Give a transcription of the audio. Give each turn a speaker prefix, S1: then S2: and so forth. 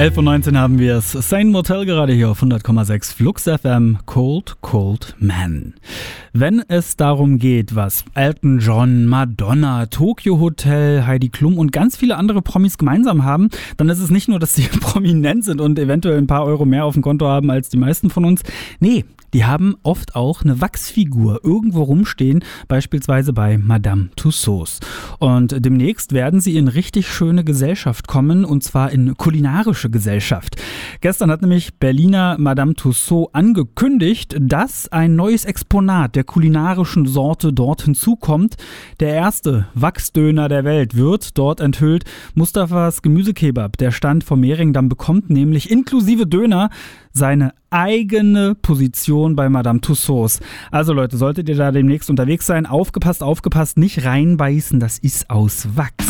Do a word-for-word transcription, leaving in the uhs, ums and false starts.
S1: elf Uhr neunzehn haben wir es. Saint Motel gerade hier auf hundert Komma sechs Flux F M. Cold, Cold Man. Wenn es darum geht, was Elton John, Madonna, Tokyo Hotel, Heidi Klum und ganz viele andere Promis gemeinsam haben, dann ist es nicht nur, dass sie prominent sind und eventuell ein paar Euro mehr auf dem Konto haben als die meisten von uns. Nee, die haben oft auch eine Wachsfigur irgendwo rumstehen, beispielsweise bei Madame Tussauds. Und demnächst werden sie in richtig schöne Gesellschaft kommen, und zwar in kulinarische Gesellschaft. Gestern hat nämlich Berliner Madame Tussauds angekündigt, dass ein neues Exponat der kulinarischen Sorte dort hinzukommt. Der erste Wachsdöner der Welt wird dort enthüllt. Mustafas Gemüsekebab, der Stand vom Mehringdamm, bekommt nämlich inklusive Döner seine eigene Position bei Madame Tussauds. Also Leute, solltet ihr da demnächst unterwegs sein, aufgepasst, aufgepasst, nicht reinbeißen, das ist aus Wachs.